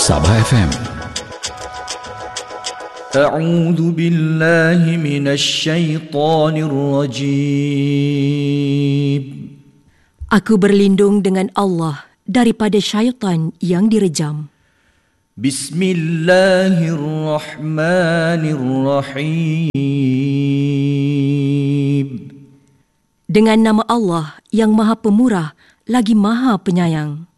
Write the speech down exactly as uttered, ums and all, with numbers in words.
Sabah F M. A'udzu billahi minasy syaithanir rajim. Aku berlindung dengan Allah daripada syaitan yang direjam. Bismillahirrahmanirrahim. Dengan nama Allah yang Maha Pemurah lagi Maha Penyayang.